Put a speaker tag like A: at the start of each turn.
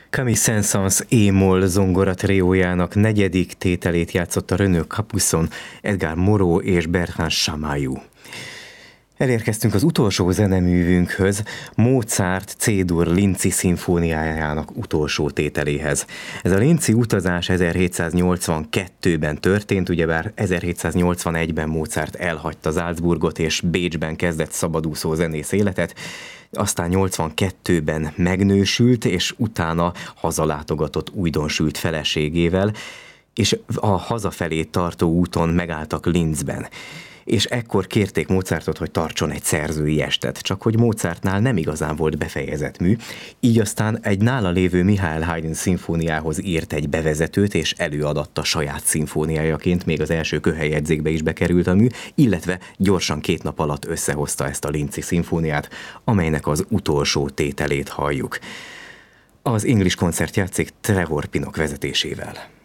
A: Camille Saint-Saëns e-moll zongora triójának negyedik tételét játszotta Renaud Capuçon, Edgar Moreau és Bertrand Chamayou. Elérkeztünk az utolsó zeneművünkhöz, Mozart C-dur Linci szimfóniájának utolsó tételéhez. Ez a Linci utazás 1782-ben történt, ugyebár 1781-ben Mozart elhagyta Salzburgot és Bécsben kezdett szabadúszó zenész életet, aztán 82-ben megnősült, és utána hazalátogatott újdonsült feleségével, és a hazafelé tartó úton megálltak Linzben. És ekkor kérték Mozartot, hogy tartson egy szerzői estet, csak hogy Mozartnál nem igazán volt befejezett mű, így aztán egy nála lévő Michael Haydn szimfóniához írt egy bevezetőt, és előadatta saját szimfóniájaként, még az első köhelyjegyzékbe is bekerült a mű, illetve gyorsan 2 nap alatt összehozta ezt a Linci szimfóniát, amelynek az utolsó tételét halljuk. Az English koncert játszik Trevor Pinnock vezetésével.